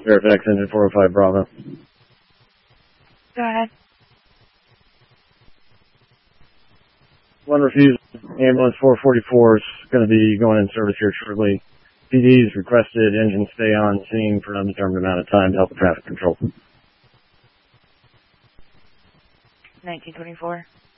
Fairfax engine 405 Bravo. Go ahead. One refused. Ambulance 444 is going to be going in service here shortly. PD's requested engine stay on scene for an undetermined amount of time to help with traffic control. 1924.